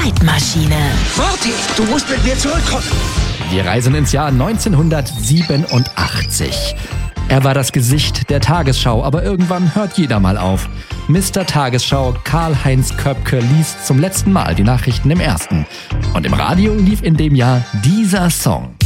Zeitmaschine. Marty, du musst mit mir zurückkommen. Wir reisen ins Jahr 1987. Er war das Gesicht der Tagesschau, aber irgendwann hört jeder mal auf. Mr. Tagesschau Karl-Heinz Köpke liest zum letzten Mal die Nachrichten im Ersten. Und im Radio lief in dem Jahr dieser Song.